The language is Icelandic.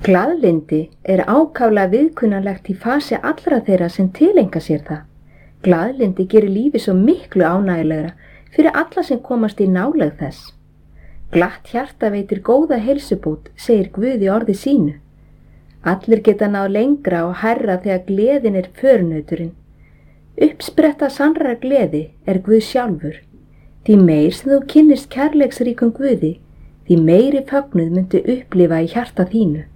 Glaðlyndi ákaflega viðkunnanlegt í fasi allra þeirra sem tileinka sér það. Glaðlyndi gerir lífið svo miklu ánægjulegra fyrir alla sem komast í nálægð þess. Glatt hjarta veitir góða heilsubót, segir Guð í orði sínu. Allir geta náð lengra og hærra þegar gleðin förunauturinn. Uppspretta sannrar gleði Guð sjálfur. Því meir sem þú kynnist kærleiksríkum Guði, því meiri fögnuð muntu upplifa í hjarta þínu.